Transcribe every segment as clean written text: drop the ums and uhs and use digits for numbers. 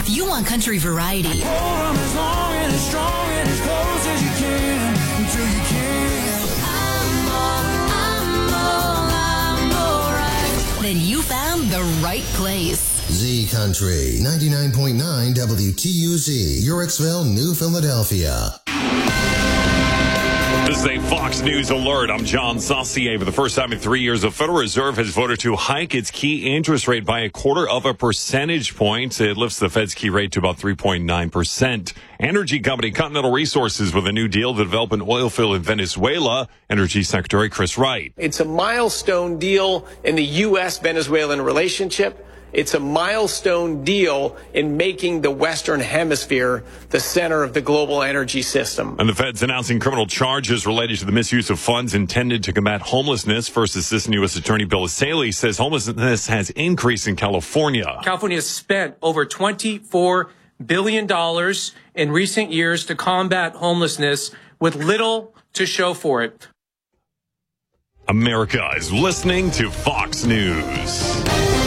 If you want country variety, Hold 'em as long and as strong and as close as you can until you can't. I'm alright. then you found the right place. Z Country 99.9 WTUZ, Yorksville, New Philadelphia. This is a Fox News alert. I'm John Saucier. For the first time in 3 years, the Federal Reserve has voted to hike its key interest rate by 1/4 percentage point. It lifts the Fed's key rate to about 3.9%. Energy company Continental Resources with a new deal to develop an oil field in Venezuela. Energy Secretary Chris Wright. It's a milestone deal in the U.S.-Venezuelan relationship. It's a milestone deal in making the Western Hemisphere the center of the global energy system. And the Fed's announcing criminal charges related to the misuse of funds intended to combat homelessness. First Assistant U.S. Attorney Bill Asaley says homelessness has increased in California. California has spent over $24 billion in recent years to combat homelessness with little to show for it. America is listening to Fox News.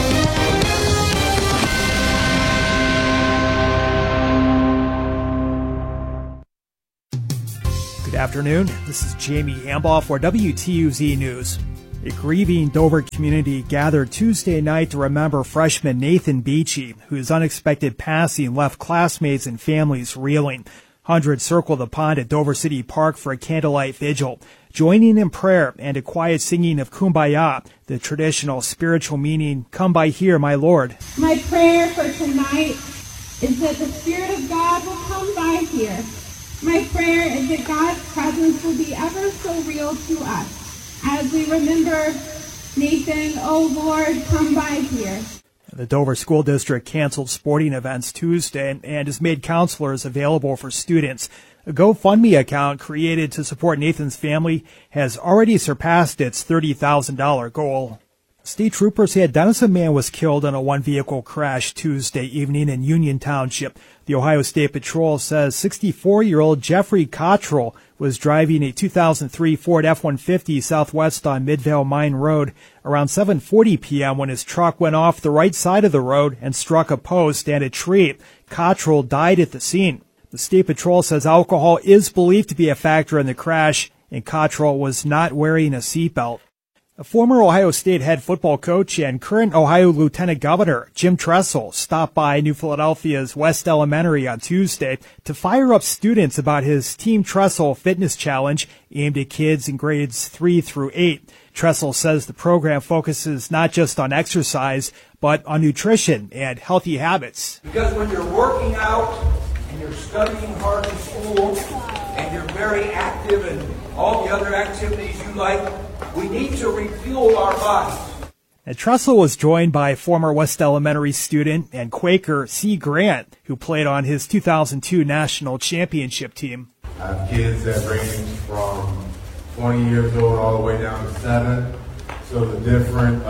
Good afternoon. This is Jamie Hambaugh for WTUZ News. A grieving Dover community gathered Tuesday night to remember freshman Nathan Beachy, whose unexpected passing left classmates and families reeling. Hundreds circled the pond at Dover City Park for a candlelight vigil, joining in prayer and a quiet singing of Kumbaya, the traditional spiritual meaning, "Come by here, my Lord." My prayer for tonight is that the Spirit of God will come by here. My prayer is that God's presence will be ever so real to us as we remember Nathan, oh Lord, come by here. The Dover School District canceled sporting events Tuesday and has made counselors available for students. A GoFundMe account created to support Nathan's family has already surpassed its $30,000 goal. State troopers say a Denison man was killed in a one-vehicle crash Tuesday evening in Union Township. The Ohio State Patrol says 64-year-old Jeffrey Cottrell was driving a 2003 Ford F-150 southwest on Midvale Mine Road around 7:40 p.m. when his truck went off the right side of the road and struck a post and a tree. Cottrell died at the scene. The State Patrol says alcohol is believed to be a factor in the crash, and Cottrell was not wearing a seatbelt. A former Ohio State head football coach and current Ohio Lieutenant Governor Jim Tressel stopped by New Philadelphia's West Elementary on Tuesday to fire up students about his Team Tressel Fitness Challenge aimed at kids in grades 3 through 8. Tressel says the program focuses not just on exercise, but on nutrition and healthy habits. Because when you're working out and you're studying hard in school and you're very active in all the other activities you like, we need to refuel our bodies. And Tressel was joined by former West Elementary student and Quaker C. Grant, who played on his 2002 national championship team. I have kids that range from 20 years old all the way down to 7. So the different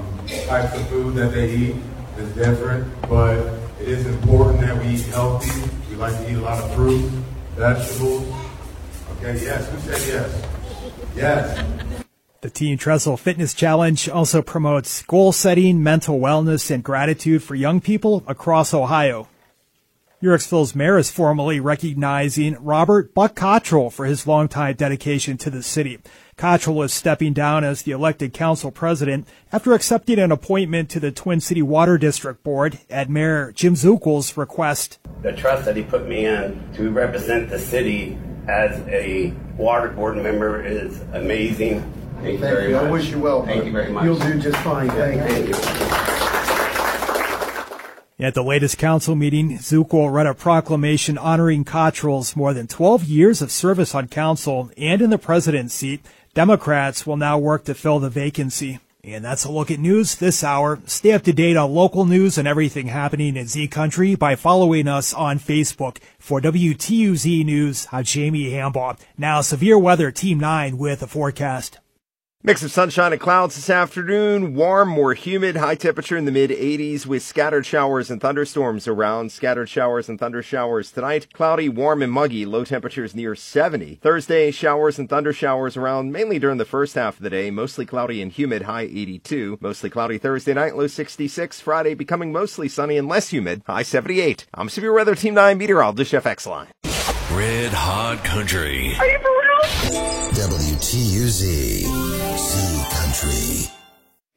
types of food that they eat is different, but it is important that we eat healthy. We like to eat a lot of fruit, vegetables. Okay, yes, who said yes? Yes. The Team Tressel Fitness Challenge also promotes goal setting, mental wellness, and gratitude for young people across Ohio. Yorksville's mayor is formally recognizing Robert Buck Cottrell for his longtime dedication to the city. Cottrell is stepping down as the elected council president after accepting an appointment to the Twin City Water District Board at Mayor Jim Zuckel's request. The trust that he put me in to represent the city as a water board member is amazing. Thank you very much. I wish you well. Thank you very much. You'll do just fine. Thank you. At the latest council meeting, Zuckel read a proclamation honoring Cottrell's more than 12 years of service on council and in the president's seat. Democrats will now work to fill the vacancy. And that's a look at news this hour. Stay up to date on local news and everything happening in Z Country by following us on Facebook. For WTUZ News, I'm Jamie Hambaugh. Now severe weather, Team 9 with a forecast. Mix of sunshine and clouds this afternoon. Warm, more humid, high temperature in the mid-80s with scattered showers and thunderstorms around. Scattered showers and thunder showers tonight. Cloudy, warm, and muggy. Low temperatures near 70. Thursday, showers and thunder showers around mainly during the first half of the day. Mostly cloudy and humid, high 82. Mostly cloudy Thursday night, low 66. Friday becoming mostly sunny and less humid, high 78. I'm Severe Weather Team 9 meteorologist Jeff Exline. Red Hot Country. WTUZ, Z Country.